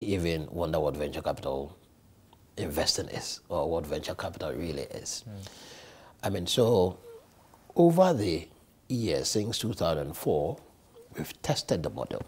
even wonder what venture capital investing is or what venture capital really is. I mean, so over the years since 2004, we've tested the model.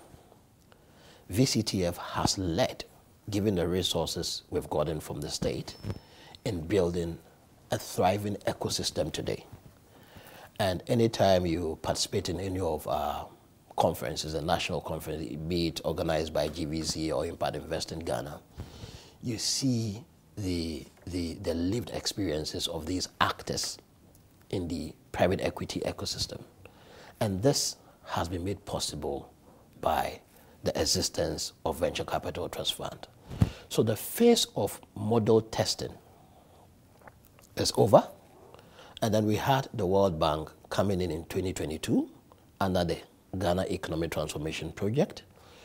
VCTF has led, given the resources we've gotten from the state, in building a thriving ecosystem today. And anytime you participate in any of our conferences, a national conference, be it organized by GVC or Impact Invest in Ghana, you see the lived experiences of these actors in the private equity ecosystem. And this has been made possible by the existence of Venture Capital Trust Fund. So the phase of model testing is over. And then we had the World Bank coming in 2022 under the Ghana Economic Transformation Project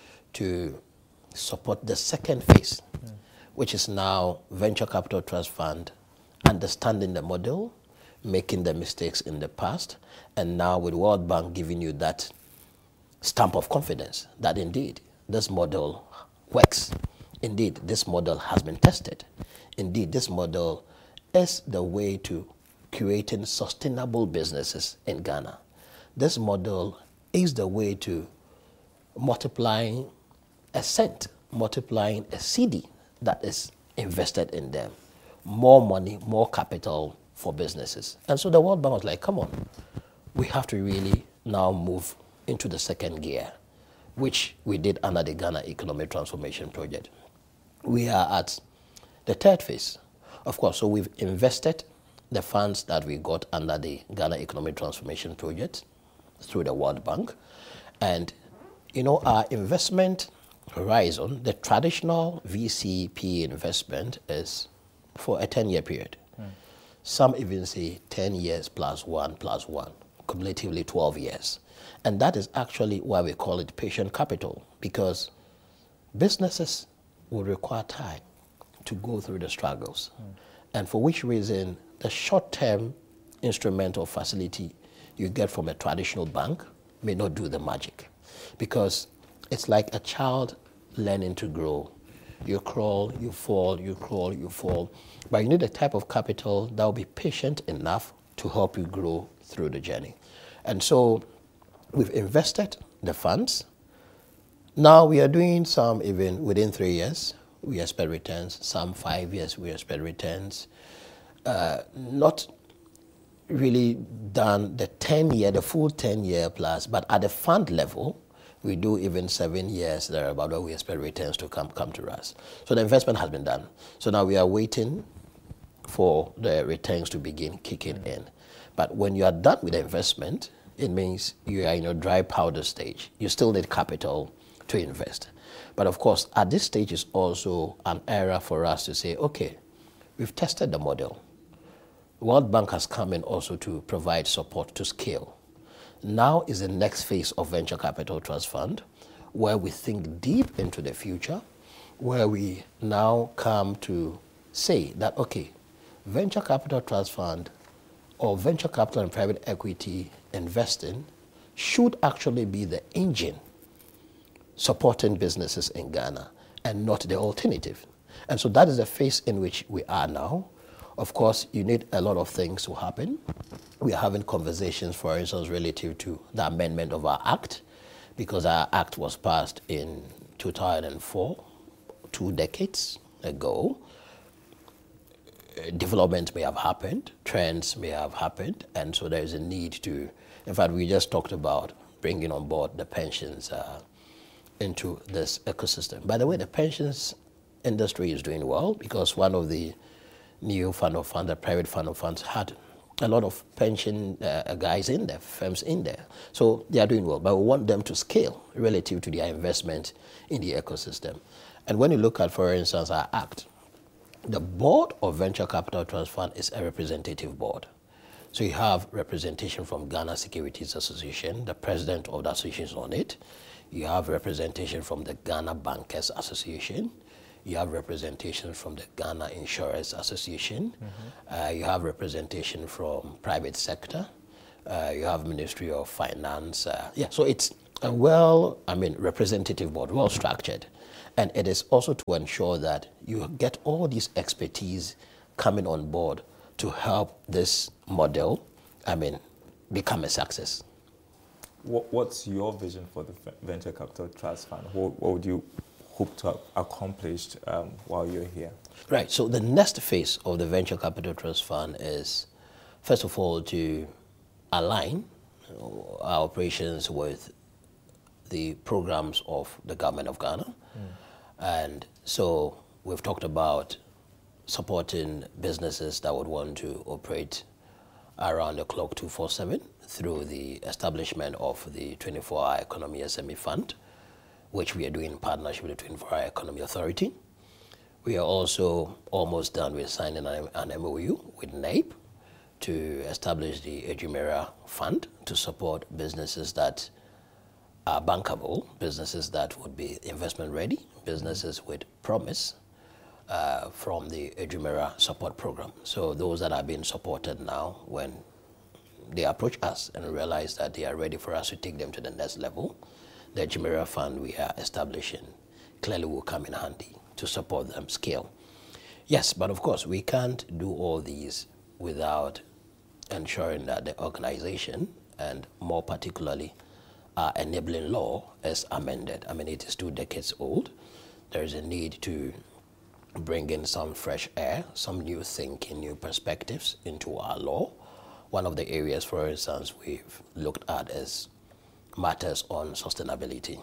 to support the second phase, which is now Venture Capital Trust Fund, understanding the model, making the mistakes in the past, and now with World Bank giving you that stamp of confidence that indeed this model works. Indeed, this model has been tested. Indeed, this model is the way to creating sustainable businesses in Ghana. This model is the way to multiplying a cent, multiplying a CD that is invested in them. More money, more capital for businesses. And so the World Bank was like, come on, we have to really now move into the second gear, which we did under the Ghana Economic Transformation Project. We are at the third phase. Of course, so we've invested the funds that we got under the Ghana Economic Transformation Project through the World Bank. And, you know, our investment horizon, the traditional VCP investment is for a 10-year period. Some even say 10 years plus one, cumulatively 12 years. And that is actually why we call it patient capital, because businesses will require time to go through the struggles. And for which reason, the short-term instrument or facility you get from a traditional bank may not do the magic, because it's like a child learning to grow. You crawl, you fall, you crawl, you fall. But you need a type of capital that will be patient enough to help you grow through the journey. And so we've invested the funds. Now we are doing some even within 3 years. We expect returns. Some 5 years we expect returns. Not really done the 10-year, the full 10-year plus, but at the fund level, we do even 7 years there about where we expect returns to come to us. So the investment has been done. So now we are waiting for the returns to begin kicking in. But when you are done with the investment, it means you are in your dry powder stage. You still need capital to invest. But of course, at this stage is also an era for us to say, okay, we've tested the model. World Bank has come in also to provide support to scale. Now is the next phase of Venture Capital Trust Fund, where we think deep into the future, where we now come to say that, okay, Venture Capital Trust Fund or venture capital and private equity investing should actually be the engine supporting businesses in Ghana and not the alternative. And so that is the phase in which we are now. Of course, you need a lot of things to happen. We are having conversations, for instance, relative to the amendment of our act, because our act was passed in 2004, 2 decades ago. Developments may have happened, trends may have happened, and so there is a need to, in fact, we just talked about bringing on board the pensions into this ecosystem. By the way, the pensions industry is doing well, because one of the new fund of funds, the private fund of funds, had a lot of pension guys in there, firms in there. So they are doing well, but we want them to scale relative to their investment in the ecosystem. And when you look at, for instance, our act, the board of Venture Capital Trust Fund is a representative board. So you have representation from Ghana Securities Association, the president of the association is on it. You have representation from the Ghana Bankers Association. You have representation from the Ghana Insurance Association. You have representation from private sector. You have Ministry of Finance. So it's a representative board, well structured. And it is also to ensure that you get all these expertise coming on board to help this model, become a success. What's your vision for the Venture Capital Trust Fund? What would you hope to have accomplished while you're here? Right. So the next phase of the Venture Capital Trust Fund is, first of all, to align our operations with the programs of the government of Ghana. And so we've talked about supporting businesses that would want to operate around the clock 24/7 through the establishment of the 24-Hour Economy SME Fund, which we are doing in partnership with the 24-Hour Economy Authority. We are also almost done with signing an MOU with NAIP to establish the Ejumera Fund to support businesses that are bankable, businesses that would be investment ready, businesses with promise from the Ejumera support program. So those that are being supported now, when they approach us and realize that they are ready for us to take them to the next level, the Ejumera Fund we are establishing clearly will come in handy to support them scale. Yes, but of course we can't do all these without ensuring that the organization, and more particularly our enabling law, is amended. It is 2 decades old. There is a need to bring in some fresh air, some new thinking, new perspectives into our law. One of the areas, for instance, we've looked at is matters on sustainability.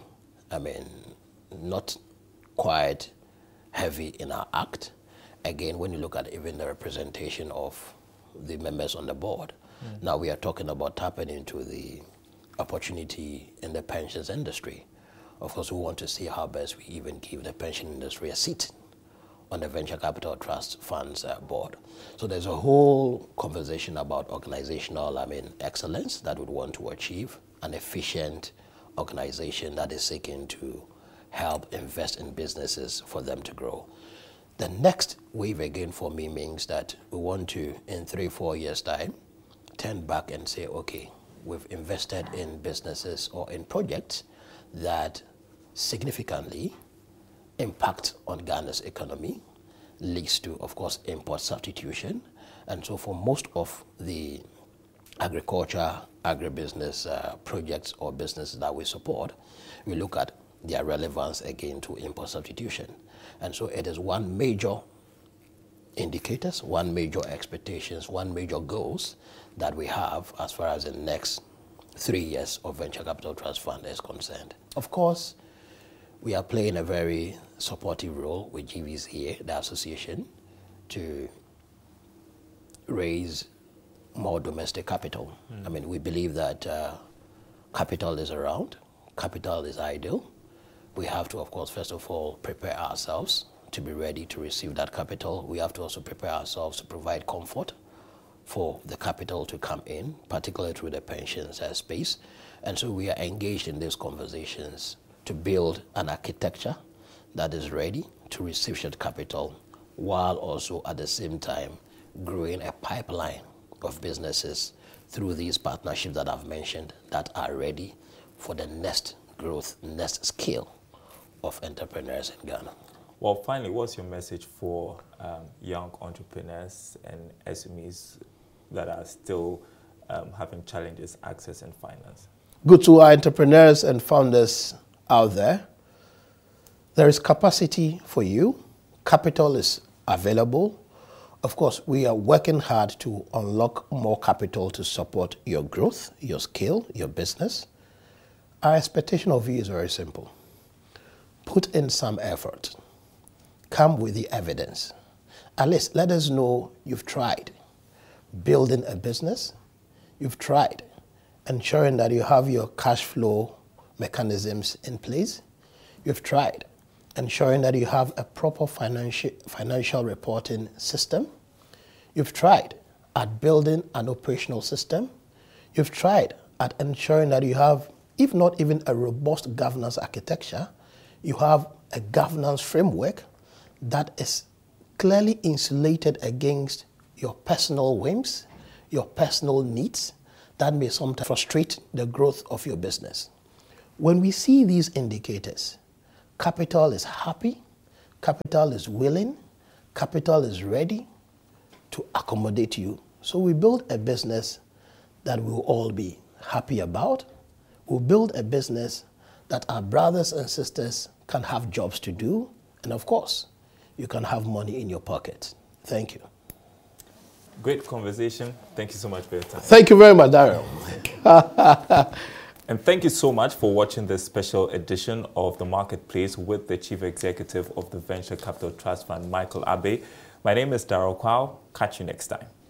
Not quite heavy in our act. Again, when you look at even the representation of the members on the board, now we are talking about tapping into the opportunity in the pensions industry. Of course, we want to see how best we even give the pension industry a seat on the Venture Capital Trust Fund's board. So there's a whole conversation about organizational excellence that would want to achieve an efficient organization that is seeking to help invest in businesses for them to grow. The next wave again for me means that we want to, in 3-4 years' time, turn back and say, okay, we've invested in businesses or in projects that significantly impact on Ghana's economy, leads to, of course, import substitution. And so for most of the agriculture, agribusiness projects or businesses that we support, we look at their relevance again to import substitution. And so it is one major indicators, one major expectations, one major goals that we have as far as the next 3 years of Venture Capital Trust Fund is concerned. Of course, we are playing a very supportive role with GVCA, the association, to raise more domestic capital. We believe that capital is around, capital is ideal. We have to, of course, first of all, prepare ourselves to be ready to receive that capital. We have to also prepare ourselves to provide comfort for the capital to come in, particularly through the pensions space. And so we are engaged in these conversations to build an architecture that is ready to receive such capital, while also at the same time growing a pipeline of businesses through these partnerships that I've mentioned that are ready for the next growth, next scale of entrepreneurs in Ghana. Well, finally, what's your message for young entrepreneurs and SMEs that are still having challenges accessing finance? Good to our entrepreneurs and founders out there. There is capacity for you. Capital is available. Of course, we are working hard to unlock more capital to support your growth, your scale, your business. Our expectation of you is very simple. Put in some effort. Come with the evidence. At least let us know you've tried building a business. You've tried ensuring that you have your cash flow mechanisms in place. You've tried ensuring that you have a proper financial reporting system. You've tried at building an operational system. You've tried at ensuring that you have, if not even a robust governance architecture, you have a governance framework that is clearly insulated against your personal whims, your personal needs that may sometimes frustrate the growth of your business. When we see these indicators, capital is happy, capital is willing, capital is ready to accommodate you. So we build a business that we'll all be happy about. We'll build a business that our brothers and sisters can have jobs to do. And of course, you can have money in your pocket. Thank you. Great conversation. Thank you so much for your time. Thank you very much, Daryl. And thank you so much for watching this special edition of The Marketplace with the Chief Executive of the Venture Capital Trust Fund, Michael Abbey. My name is Daryl Kwao. Catch you next time.